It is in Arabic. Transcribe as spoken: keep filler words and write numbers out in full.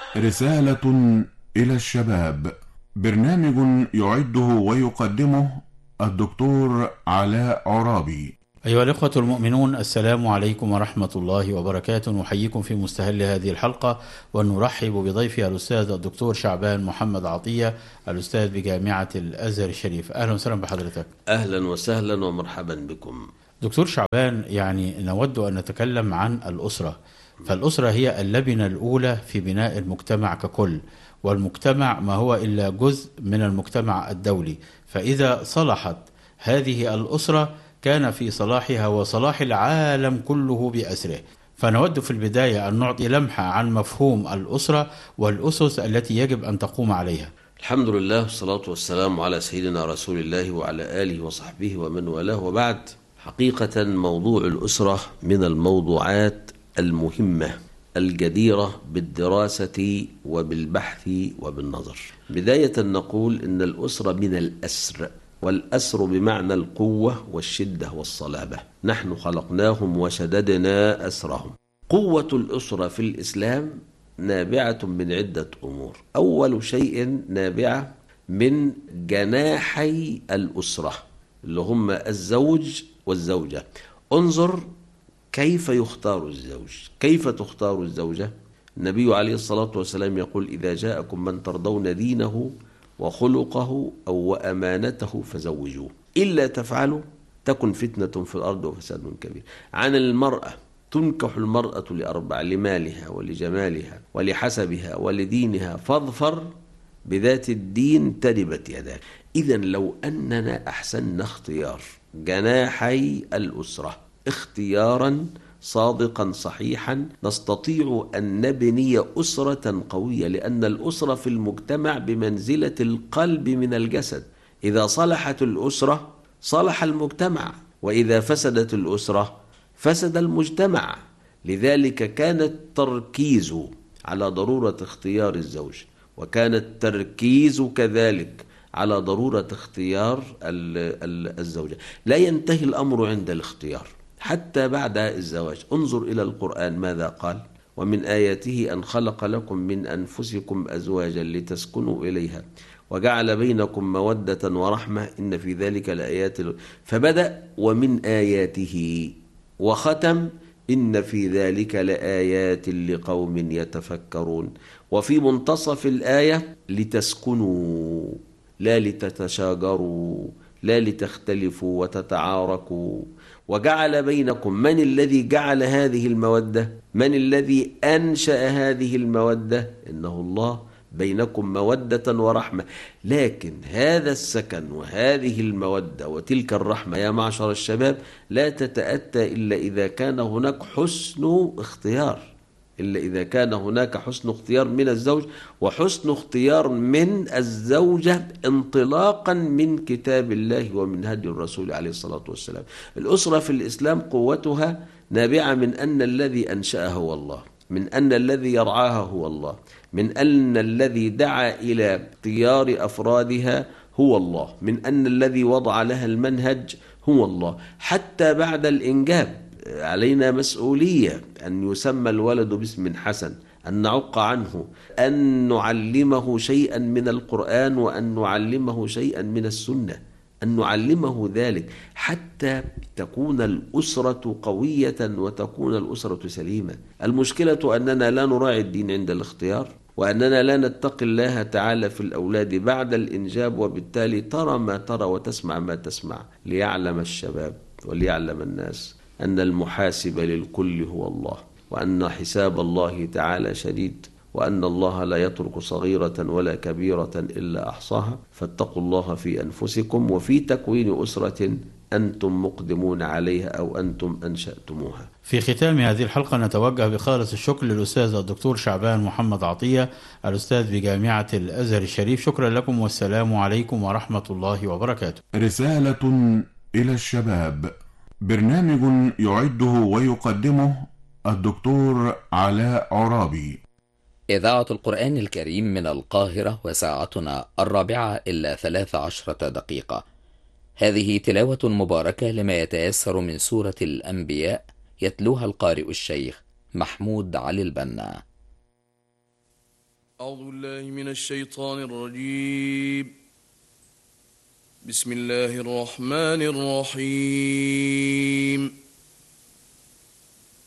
رسالة إلى الشباب. برنامج يعده ويقدمه الدكتور علاء عرابي. أيها الإخوة المؤمنون، السلام عليكم ورحمة الله وبركاته. نحييكم في مستهل هذه الحلقة ونرحب بضيفها الأستاذ الدكتور شعبان محمد عطية، الأستاذ بجامعة الأزهر الشريف. أهلا وسهلا بحضرتك. أهلا وسهلا ومرحبا بكم. دكتور شعبان، يعني نود أن نتكلم عن الأسرة. فالأسرة هي اللبنة الأولى في بناء المجتمع ككل، والمجتمع ما هو إلا جزء من المجتمع الدولي. فإذا صلحت هذه الأسرة كان في صلاحها وصلاح العالم كله بأسره. فنود في البداية أن نعطي لمحة عن مفهوم الأسرة والأسس التي يجب أن تقوم عليها. الحمد لله والصلاة والسلام على سيدنا رسول الله وعلى آله وصحبه ومن والاه، وبعد. حقيقة موضوع الأسرة من الموضوعات المهمة الجديرة بالدراسة وبالبحث وبالنظر. بداية نقول إن الأسرة من الأسر، والأسر بمعنى القوة والشدة والصلابة. نحن خلقناهم وشددنا أسرهم. قوة الأسرة في الإسلام نابعة من عدة أمور. أول شيء نابعة من جناحي الأسرة اللي هم الزوج والزوجة. انظر كيف يختار الزوج، كيف تختار الزوجة. النبي عليه الصلاة والسلام يقول: إذا جاءكم من ترضون دينه وخلقه أو وأمانته فزوجوه، إلا تفعلوا تكن فتنة في الأرض وفساد كبير. عن المرأة: تنكح المرأة لأربع: لمالها ولجمالها ولحسبها ولدينها فاظفر بذات الدين تربت يداك. إذن لو أننا أحسننا اختيار جناحي الأسرة اختيارا صادقا صحيحا نستطيع أن نبني أسرة قوية، لأن الأسرة في المجتمع بمنزلة القلب من الجسد. إذا صلحت الأسرة صلح المجتمع، وإذا فسدت الأسرة فسد المجتمع. لذلك كان التركيز على ضرورة اختيار الزوج، وكان التركيز كذلك على ضرورة اختيار الزوجة. لا ينتهي الأمر عند الاختيار، حتى بعد الزواج. انظر إلى القرآن ماذا قال: ومن آياته أن خلق لكم من أنفسكم أزواجا لتسكنوا إليها وجعل بينكم مودة ورحمة إن في ذلك لآيات. فبدأ ومن آياته، وختم إن في ذلك لآيات لقوم يتفكرون. وفي منتصف الآية: لتسكنوا لا لتتشاجروا لا لتختلفوا وتتعاركوا. وجعل بينكم، من الذي جعل هذه المودة؟ من الذي أنشأ هذه المودة؟ إنه الله. بينكم مودة ورحمة. لكن هذا السكن وهذه المودة وتلك الرحمة يا معشر الشباب لا تتأتى إلا إذا كان هناك حسن اختيار، إلا إذا كان هناك حسن اختيار من الزوج وحسن اختيار من الزوجة انطلاقا من كتاب الله ومن هدي الرسول عليه الصلاة والسلام. الأسرة في الإسلام قوتها نابعة من أن الذي أنشأها هو الله، من أن الذي يرعاها هو الله، من أن الذي دعا إلى اختيار أفرادها هو الله، من أن الذي وضع لها المنهج هو الله. حتى بعد الإنجاب علينا مسؤولية أن يسمى الولد باسم حسن، أن نعق عنه، أن نعلمه شيئا من القرآن، وأن نعلمه شيئا من السنة، أن نعلمه ذلك حتى تكون الأسرة قوية وتكون الأسرة سليمة. المشكلة أننا لا نراعي الدين عند الاختيار، وأننا لا نتقي الله تعالى في الأولاد بعد الإنجاب، وبالتالي ترى ما ترى وتسمع ما تسمع. ليعلم الشباب وليعلم الناس أن المحاسب للكل هو الله، وأن حساب الله تعالى شديد، وأن الله لا يترك صغيرة ولا كبيرة إلا أحصاها. فاتقوا الله في أنفسكم وفي تكوين أسرة أنتم مقدمون عليها أو أنتم أنشأتموها. في ختام هذه الحلقة نتوجه بخالص الشكر للأستاذ الدكتور شعبان محمد عطية، الأستاذ بجامعة الأزهر الشريف. شكرا لكم والسلام عليكم ورحمة الله وبركاته. رسالة إلى الشباب. برنامج يعده ويقدمه الدكتور علاء عرابي. إذاعة القرآن الكريم من القاهرة، وساعتنا الرابعة إلا ثلاث عشرة دقيقة. هذه تلاوة مباركة لما يتيسر من سورة الأنبياء، يتلوها القارئ الشيخ محمود علي البنا. أعوذ بالله من الشيطان الرجيم. بسم الله الرحمن الرحيم.